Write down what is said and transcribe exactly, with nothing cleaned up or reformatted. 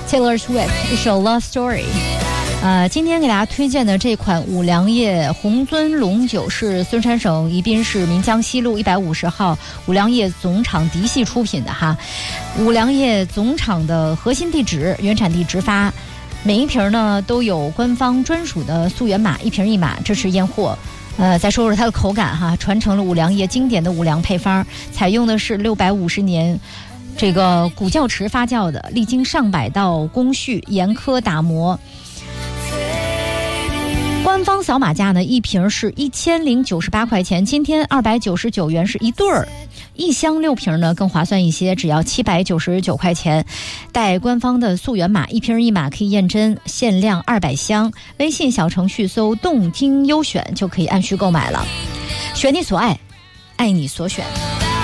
Taylor Swift 一首 Love Story。呃，今天给大家推荐的这款五粮液红尊龙酒是孙山省宜宾市岷江西路一百五十号五粮液总厂嫡系出品的哈。五粮液总厂的核心地址、原产地直发，每一瓶呢都有官方专属的溯源码，一瓶一码，支持验货。呃，再说说它的口感哈，传承了五粮液经典的五粮配方，采用的是六百五十年。这个古窖池发酵的，历经上百道工序，严苛打磨。官方扫码价呢，一瓶是一千零九十八块钱，今天二百九十九元是一对儿，一箱六瓶呢更划算一些，只要七百九十九块钱。带官方的溯源码，一瓶一码可以验真，限量二百箱。微信小程序搜"动听优选"就可以按需购买了。选你所爱，爱你所选。